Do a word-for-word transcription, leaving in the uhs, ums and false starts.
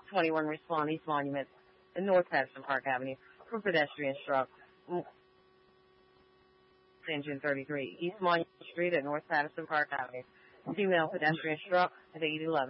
twenty-one respond East Monument and North Patterson Park Avenue for pedestrian struck. Engine thirty-three, East Monument Street at North Patterson Park Avenue. Female pedestrian struck at eight eleven.